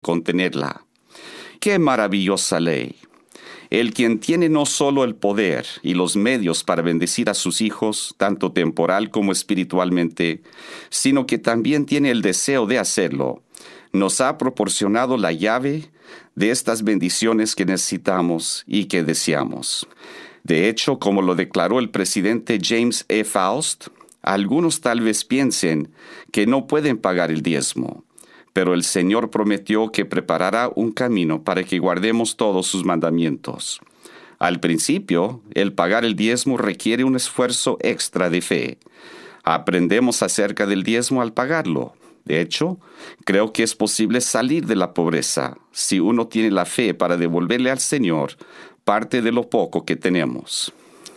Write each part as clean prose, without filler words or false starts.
contenerla. ¡Qué maravillosa ley! El quien tiene no solo el poder y los medios para bendecir a sus hijos, tanto temporal como espiritualmente, sino que también tiene el deseo de hacerlo, nos ha proporcionado la llave de estas bendiciones que necesitamos y que deseamos. De hecho, como lo declaró el presidente James E. Faust, algunos tal vez piensen que no pueden pagar el diezmo, pero el Señor prometió que preparará un camino para que guardemos todos sus mandamientos. Al principio, el pagar el diezmo requiere un esfuerzo extra de fe. Aprendemos acerca del diezmo al pagarlo. De hecho, creo que es posible salir de la pobreza si uno tiene la fe para devolverle al Señor parte de lo poco que tenemos.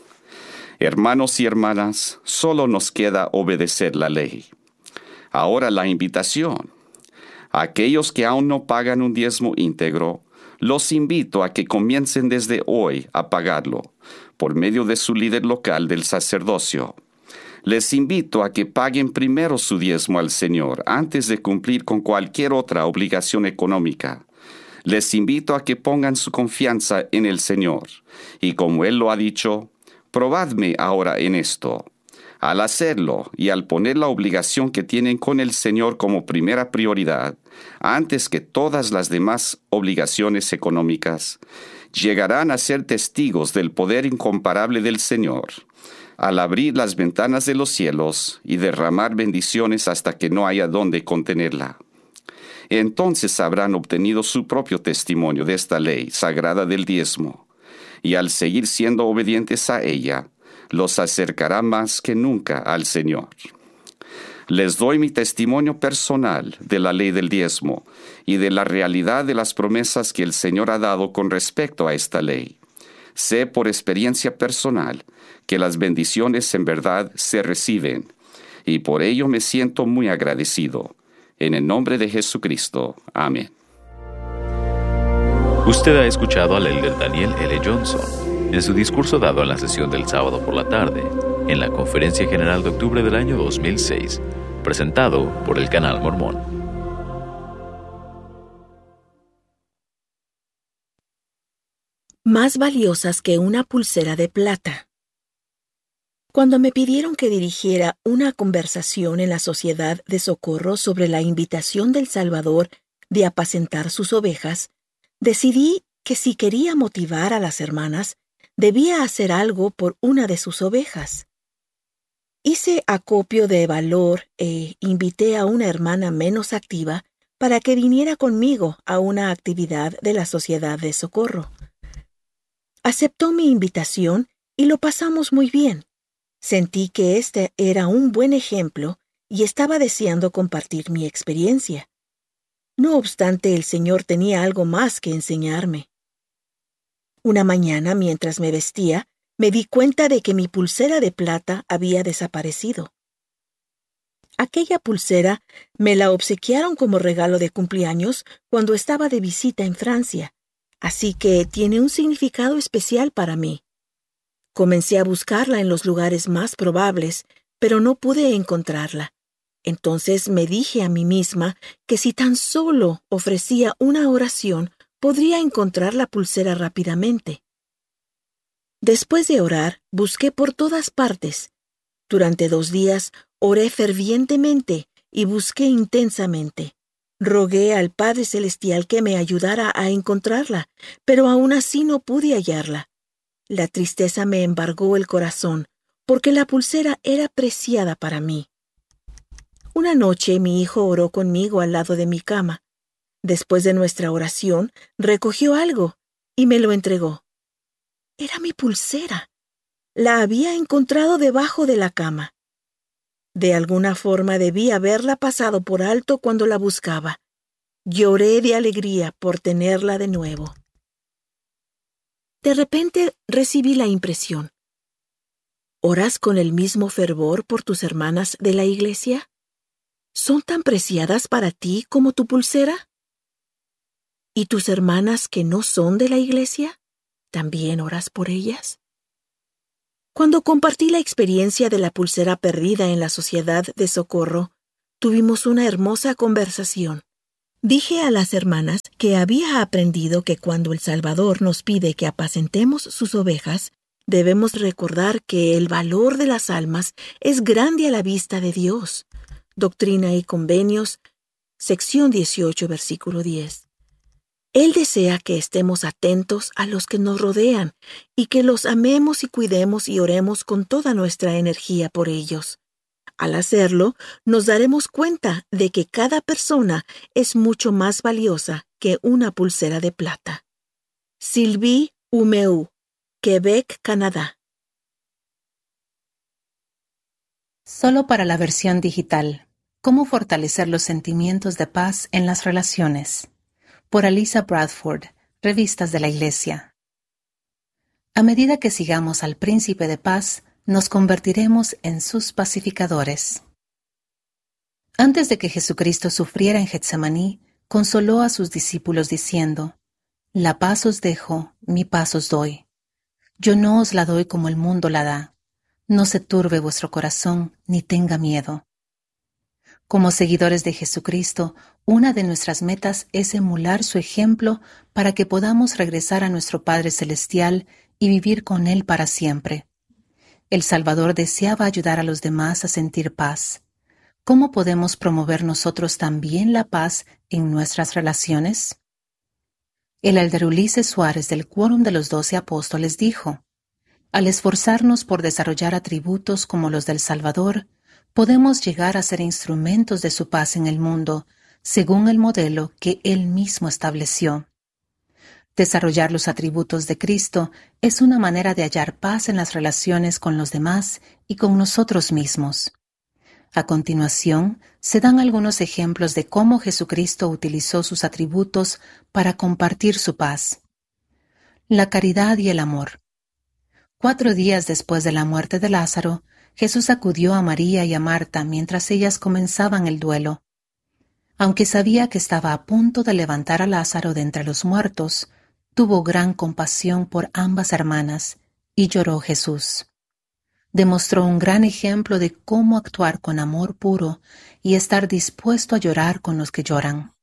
Hermanos y hermanas, solo nos queda obedecer la ley. Ahora la invitación. A aquellos que aún no pagan un diezmo íntegro, los invito a que comiencen desde hoy a pagarlo, por medio de su líder local del sacerdocio. Les invito a que paguen primero su diezmo al Señor, antes de cumplir con cualquier otra obligación económica. Les invito a que pongan su confianza en el Señor, y como Él lo ha dicho, probadme ahora en esto. Al hacerlo y al poner la obligación que tienen con el Señor como primera prioridad, antes que todas las demás obligaciones económicas, llegarán a ser testigos del poder incomparable del Señor, al abrir las ventanas de los cielos y derramar bendiciones hasta que no haya dónde contenerla. Entonces habrán obtenido su propio testimonio de esta ley sagrada del diezmo, y al seguir siendo obedientes a ella, los acercará más que nunca al Señor. Les doy mi testimonio personal de la ley del diezmo y de la realidad de las promesas que el Señor ha dado con respecto a esta ley. Sé por experiencia personal que las bendiciones en verdad se reciben, y por ello me siento muy agradecido. En el nombre de Jesucristo. Amén. Usted ha escuchado al elder Daniel L. Johnson en su discurso dado en la sesión del sábado por la tarde, en la Conferencia General de Octubre del año 2006, presentado por el Canal Mormón. Más valiosas que una pulsera de plata. Cuando me pidieron que dirigiera una conversación en la Sociedad de Socorro sobre la invitación del Salvador de apacentar sus ovejas, decidí que si quería motivar a las hermanas, debía hacer algo por una de sus ovejas. Hice acopio de valor e invité a una hermana menos activa para que viniera conmigo a una actividad de la Sociedad de Socorro. Aceptó mi invitación y lo pasamos muy bien. Sentí que este era un buen ejemplo y estaba deseando compartir mi experiencia. No obstante, el Señor tenía algo más que enseñarme. Una mañana, mientras me vestía, me di cuenta de que mi pulsera de plata había desaparecido. Aquella pulsera me la obsequiaron como regalo de cumpleaños cuando estaba de visita en Francia, así que tiene un significado especial para mí. Comencé a buscarla en los lugares más probables, pero no pude encontrarla. Entonces me dije a mí misma que si tan solo ofrecía una oración, podría encontrar la pulsera rápidamente. Después de orar, busqué por todas partes. Durante 2 días oré fervientemente y busqué intensamente. Rogué al Padre Celestial que me ayudara a encontrarla, pero aún así no pude hallarla. La tristeza me embargó el corazón, porque la pulsera era preciada para mí. Una noche mi hijo oró conmigo al lado de mi cama. Después de nuestra oración, recogió algo y me lo entregó. Era mi pulsera. La había encontrado debajo de la cama. De alguna forma debí haberla pasado por alto cuando la buscaba. Lloré de alegría por tenerla de nuevo. De repente recibí la impresión. ¿Oras con el mismo fervor por tus hermanas de la iglesia? ¿Son tan preciadas para ti como tu pulsera? ¿Y tus hermanas que no son de la iglesia? ¿También oras por ellas? Cuando compartí la experiencia de la pulsera perdida en la Sociedad de Socorro, tuvimos una hermosa conversación. Dije a las hermanas que había aprendido que cuando el Salvador nos pide que apacentemos sus ovejas, debemos recordar que el valor de las almas es grande a la vista de Dios. Doctrina y Convenios, sección 18, versículo 10. Él desea que estemos atentos a los que nos rodean y que los amemos y cuidemos y oremos con toda nuestra energía por ellos. Al hacerlo, nos daremos cuenta de que cada persona es mucho más valiosa que una pulsera de plata. Sylvie Umeu, Quebec, Canadá. Solo para la versión digital. ¿Cómo fortalecer los sentimientos de paz en las relaciones? Por Alisa Bradford, Revistas de la Iglesia. A medida que sigamos al Príncipe de Paz, nos convertiremos en sus pacificadores. Antes de que Jesucristo sufriera en Getsemaní, consoló a sus discípulos diciendo: «La paz os dejo, mi paz os doy. Yo no os la doy como el mundo la da. No se turbe vuestro corazón, ni tenga miedo». Como seguidores de Jesucristo, una de nuestras metas es emular su ejemplo para que podamos regresar a nuestro Padre Celestial y vivir con Él para siempre. El Salvador deseaba ayudar a los demás a sentir paz. ¿Cómo podemos promover nosotros también la paz en nuestras relaciones? El elder Ulises Suárez del Quórum de los 12 Apóstoles dijo: «Al esforzarnos por desarrollar atributos como los del Salvador, podemos llegar a ser instrumentos de su paz en el mundo, según el modelo que Él mismo estableció». Desarrollar los atributos de Cristo es una manera de hallar paz en las relaciones con los demás y con nosotros mismos. A continuación, se dan algunos ejemplos de cómo Jesucristo utilizó sus atributos para compartir su paz. La caridad y el amor. 4 días después de la muerte de Lázaro, Jesús acudió a María y a Marta mientras ellas comenzaban el duelo. Aunque sabía que estaba a punto de levantar a Lázaro de entre los muertos, tuvo gran compasión por ambas hermanas y lloró Jesús. Demostró un gran ejemplo de cómo actuar con amor puro y estar dispuesto a llorar con los que lloran.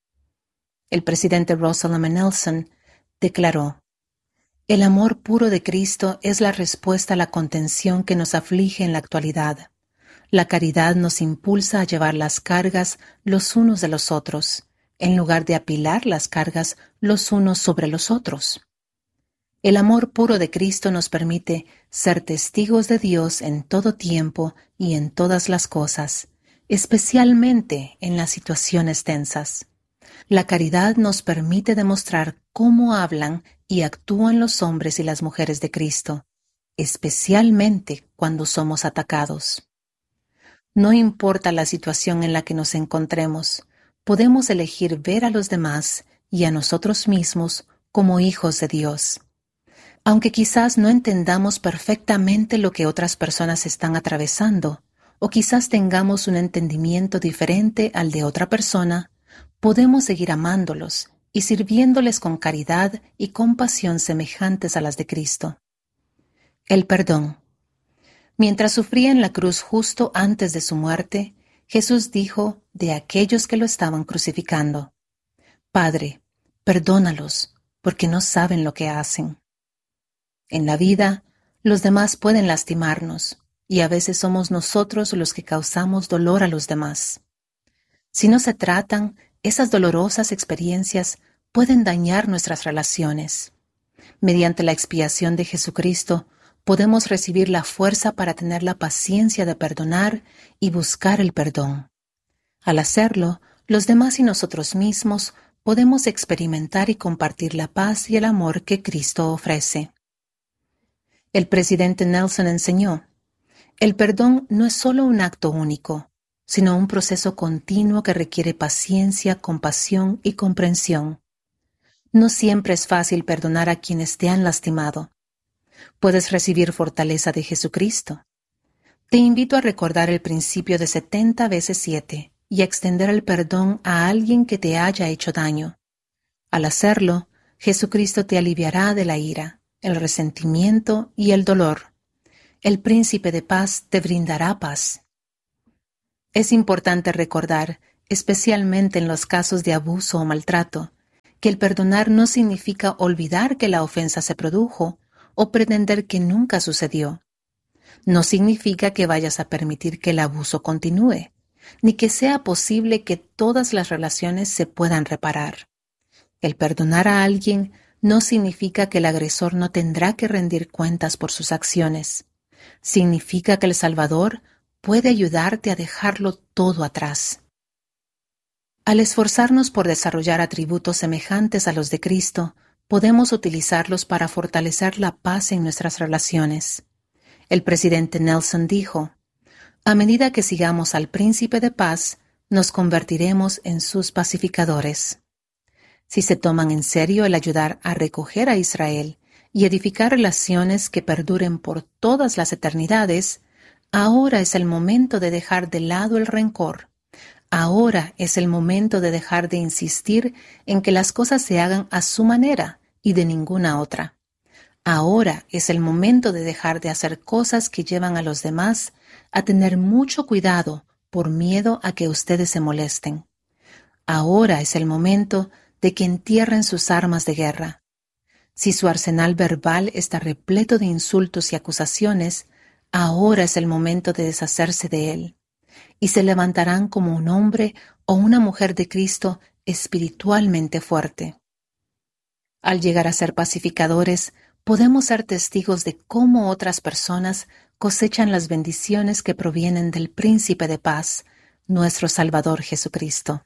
El presidente Russell M. Nelson declaró: «El amor puro de Cristo es la respuesta a la contención que nos aflige en la actualidad. La caridad nos impulsa a llevar las cargas los unos de los otros, en lugar de apilar las cargas los unos sobre los otros. El amor puro de Cristo nos permite ser testigos de Dios en todo tiempo y en todas las cosas, especialmente en las situaciones tensas. La caridad nos permite demostrar cómo hablan y actúan los hombres y las mujeres de Cristo, especialmente cuando somos atacados. No importa la situación en la que nos encontremos, podemos elegir ver a los demás y a nosotros mismos como hijos de Dios. Aunque quizás no entendamos perfectamente lo que otras personas están atravesando, o quizás tengamos un entendimiento diferente al de otra persona, podemos seguir amándolos y sirviéndoles con caridad y compasión semejantes a las de Cristo. El perdón. Mientras sufría en la cruz justo antes de su muerte, Jesús dijo de aquellos que lo estaban crucificando: «Padre, perdónalos, porque no saben lo que hacen». En la vida, los demás pueden lastimarnos, y a veces somos nosotros los que causamos dolor a los demás. Si no se tratan, esas dolorosas experiencias pueden dañar nuestras relaciones. Mediante la expiación de Jesucristo, podemos recibir la fuerza para tener la paciencia de perdonar y buscar el perdón. Al hacerlo, los demás y nosotros mismos podemos experimentar y compartir la paz y el amor que Cristo ofrece. El presidente Nelson enseñó: el perdón no es solo un acto único, sino un proceso continuo que requiere paciencia, compasión y comprensión. No siempre es fácil perdonar a quienes te han lastimado. Puedes recibir fortaleza de Jesucristo. Te invito a recordar el principio de 70 veces 7 y a extender el perdón a alguien que te haya hecho daño. Al hacerlo, Jesucristo te aliviará de la ira, el resentimiento y el dolor. El príncipe de paz te brindará paz. Es importante recordar especialmente en los casos de abuso o maltrato, que el perdonar no significa olvidar que la ofensa se produjo o pretender que nunca sucedió. No significa que vayas a permitir que el abuso continúe, ni que sea posible que todas las relaciones se puedan reparar. El perdonar a alguien no significa que el agresor no tendrá que rendir cuentas por sus acciones. Significa que el Salvador puede ayudarte a dejarlo todo atrás. Al esforzarnos por desarrollar atributos semejantes a los de Cristo, podemos utilizarlos para fortalecer la paz en nuestras relaciones. El presidente Nelson dijo: a medida que sigamos al Príncipe de Paz, nos convertiremos en sus pacificadores. Si se toman en serio el ayudar a recoger a Israel y edificar relaciones que perduren por todas las eternidades, ahora es el momento de dejar de lado el rencor. Ahora es el momento de dejar de insistir en que las cosas se hagan a su manera y de ninguna otra. Ahora es el momento de dejar de hacer cosas que llevan a los demás a tener mucho cuidado por miedo a que ustedes se molesten. Ahora es el momento de que entierren sus armas de guerra. Si su arsenal verbal está repleto de insultos y acusaciones, ahora es el momento de deshacerse de él, y se levantarán como un hombre o una mujer de Cristo espiritualmente fuerte. Al llegar a ser pacificadores, podemos ser testigos de cómo otras personas cosechan las bendiciones que provienen del Príncipe de Paz, nuestro Salvador Jesucristo.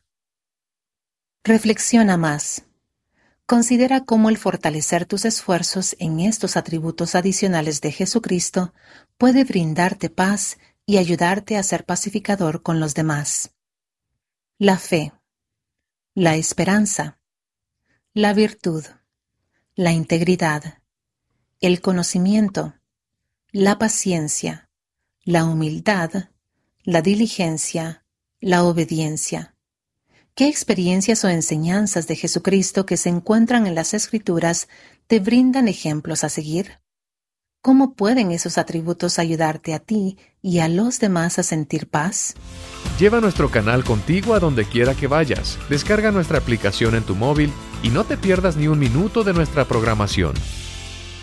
Reflexiona más. Considera cómo el fortalecer tus esfuerzos en estos atributos adicionales de Jesucristo puede brindarte paz y ayudarte a ser pacificador con los demás. La fe, la esperanza, la virtud, la integridad, el conocimiento, la paciencia, la humildad, la diligencia, la obediencia. ¿Qué experiencias o enseñanzas de Jesucristo que se encuentran en las Escrituras te brindan ejemplos a seguir? ¿Cómo pueden esos atributos ayudarte a ti y a los demás a sentir paz? Lleva nuestro canal contigo a donde quiera que vayas. Descarga nuestra aplicación en tu móvil y no te pierdas ni un minuto de nuestra programación.